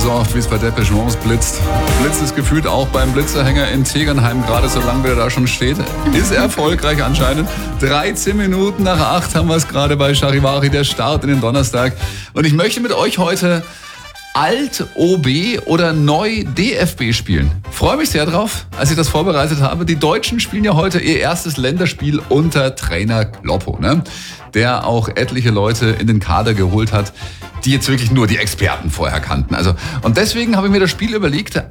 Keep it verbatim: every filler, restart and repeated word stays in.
so oft, wie es bei Depeche Mode blitzt. Blitzt es gefühlt auch beim Blitzerhänger in Tegernheim, gerade so lange, wie er da schon steht. Ist erfolgreich anscheinend. dreizehn Minuten nach acht haben wir es gerade bei Charivari, der Start in den Donnerstag. Und ich möchte mit euch heute Alt-O B oder Neu-D F B spielen. Freue mich sehr drauf, als ich das vorbereitet habe. Die Deutschen spielen ja heute ihr erstes Länderspiel unter Trainer Kloppo, ne? Der auch etliche Leute in den Kader geholt hat, die jetzt wirklich nur die Experten vorher kannten. Also, und deswegen habe ich mir das Spiel überlegt,